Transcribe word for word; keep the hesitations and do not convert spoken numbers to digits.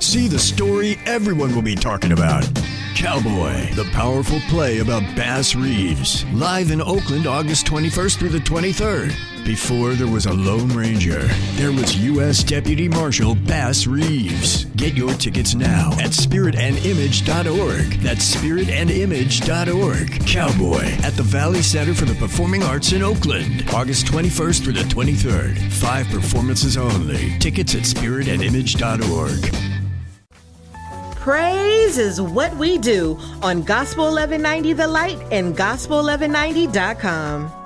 See the story everyone will be talking about. Cowboy, the powerful play about Bass Reeves. Live in Oakland, August twenty-first through the twenty-third. Before there was a Lone Ranger, there was U S Deputy Marshal Bass Reeves. Get your tickets now at spirit and image dot org. That's spirit and image dot org. Cowboy at the Valley Center for the Performing Arts in Oakland, August twenty-first through the twenty-third. Five performances only. Tickets at spirit and image dot org. Praise is what we do on Gospel eleven ninety The Light and gospel eleven ninety dot com.